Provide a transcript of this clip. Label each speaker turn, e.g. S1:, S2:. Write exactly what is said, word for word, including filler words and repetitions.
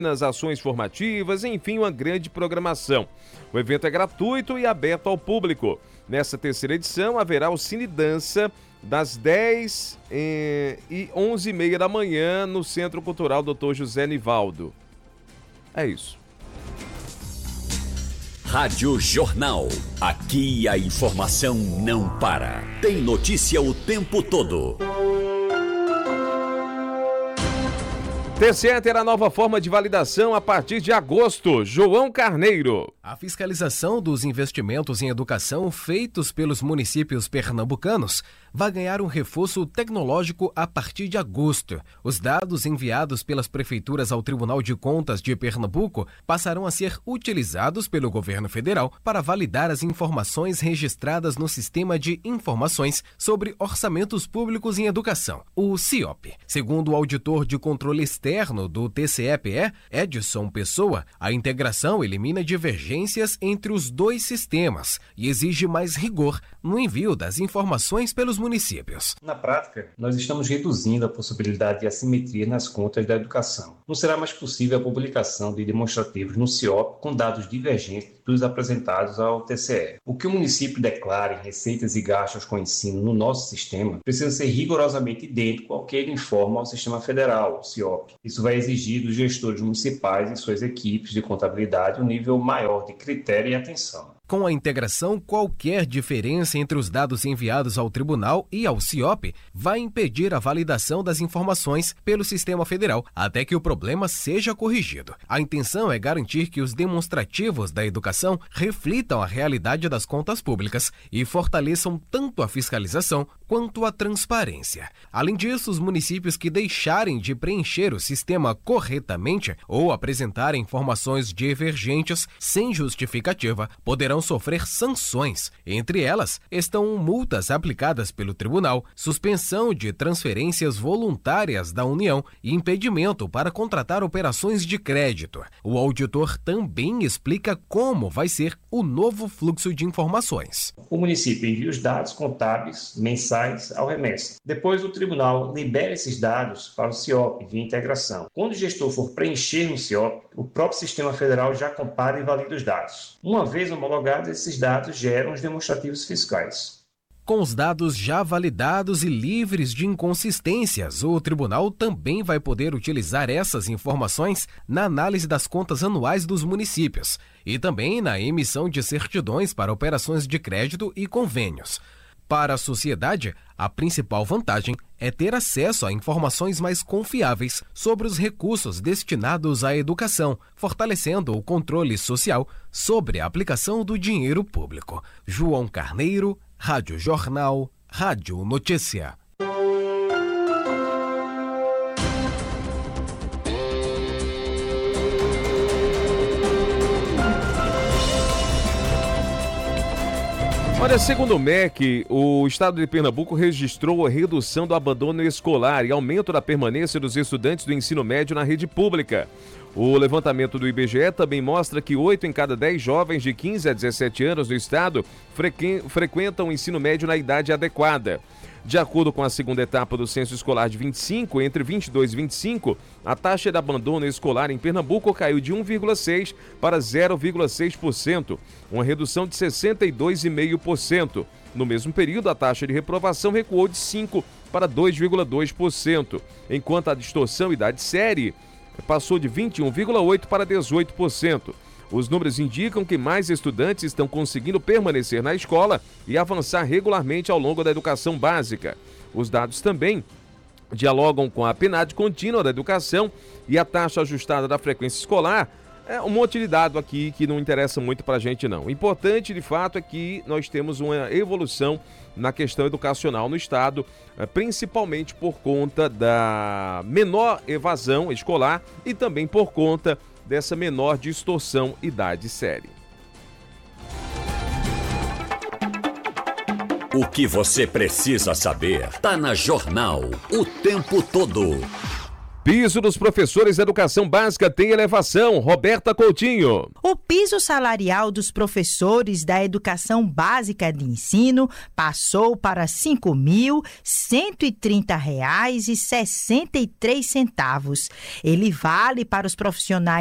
S1: nas ações formativas, enfim, uma grande programação. O evento é gratuito e aberto ao público. Nessa terceira edição, haverá o Cine Dança das dez e onze e meia da manhã no Centro Cultural doutor José Nivaldo. É isso.
S2: Rádio Jornal. Aqui a informação não para. Tem notícia o tempo todo.
S1: T C E terá nova forma de validação a partir de agosto. João Carneiro.
S3: A fiscalização dos investimentos em educação feitos pelos municípios pernambucanos vai ganhar um reforço tecnológico a partir de agosto. Os dados enviados pelas prefeituras ao Tribunal de Contas de Pernambuco passarão a ser utilizados pelo governo federal para validar as informações registradas no Sistema de Informações sobre Orçamentos Públicos em Educação, o CIOP. Segundo o auditor de controle externo do T C E P E, Edson Pessoa, a integração elimina divergências entre os dois sistemas e exige mais rigor no envio das informações pelos municípios.
S4: Na prática, nós estamos reduzindo a possibilidade de assimetria nas contas da educação. Não será mais possível a publicação de demonstrativos no CIOP com dados divergentes dos apresentados ao T C E. O que o município declara em receitas e gastos com ensino no nosso sistema precisa ser rigorosamente idêntico ao que ele informa ao sistema federal, o CIOP. Isso vai exigir dos gestores municipais e suas equipes de contabilidade um nível maior de critério e atenção.
S3: Com a integração, qualquer diferença entre os dados enviados ao tribunal e ao CIOP vai impedir a validação das informações pelo sistema federal até que o problema seja corrigido. A intenção é garantir que os demonstrativos da educação reflitam a realidade das contas públicas e fortaleçam tanto a fiscalização quanto a transparência. Além disso, os municípios que deixarem de preencher o sistema corretamente ou apresentarem informações divergentes sem justificativa poderão sofrer sanções. Entre elas estão multas aplicadas pelo tribunal, suspensão de transferências voluntárias da União e impedimento para contratar operações de crédito. O auditor também explica como vai ser o novo fluxo de informações.
S4: O município envia os dados contábeis mensais ao remessa. Depois o tribunal libera esses dados para o CIOP via integração. Quando o gestor for preencher no CIOP, o próprio sistema federal já compara e valida os dados. Uma vez homologados, esses dados geram os demonstrativos fiscais.
S3: Com os dados já validados e livres de inconsistências, o tribunal também vai poder utilizar essas informações na análise das contas anuais dos municípios e também na emissão de certidões para operações de crédito e convênios. Para a sociedade, a principal vantagem é ter acesso a informações mais confiáveis sobre os recursos destinados à educação, fortalecendo o controle social sobre a aplicação do dinheiro público. João Carneiro, Rádio Jornal, Rádio Notícia.
S1: Olha, segundo o M E C, o estado de Pernambuco registrou a redução do abandono escolar e aumento da permanência dos estudantes do ensino médio na rede pública. O levantamento do I B G E também mostra que oito em cada dez jovens de quinze a dezessete anos do estado frequ... frequentam o ensino médio na idade adequada. De acordo com a segunda etapa do censo escolar de vinte e cinco, entre vinte e dois e vinte e cinco, a taxa de abandono escolar em Pernambuco caiu de um vírgula seis por cento para zero vírgula seis por cento, uma redução de sessenta e dois vírgula cinco por cento. No mesmo período, a taxa de reprovação recuou de cinco por cento para dois vírgula dois por cento, enquanto a distorção idade série passou de vinte e um vírgula oito por cento para dezoito por cento. Os números indicam que mais estudantes estão conseguindo permanecer na escola e avançar regularmente ao longo da educação básica. Os dados também dialogam com a PNAD contínua da educação e a taxa ajustada da frequência escolar. É um monte de dado aqui que não interessa muito para a gente, não. O importante, de fato, é que nós temos uma evolução na questão educacional no estado, principalmente por conta da menor evasão escolar e também por conta dessa menor distorção idade série.
S2: O que você precisa saber está na Jornal o tempo todo.
S1: Piso dos professores da educação básica tem elevação. Roberta Coutinho.
S5: O piso salarial dos professores da educação básica de ensino passou para cinco mil cento e trinta reais e sessenta e três centavos. Ele vale para os profissionais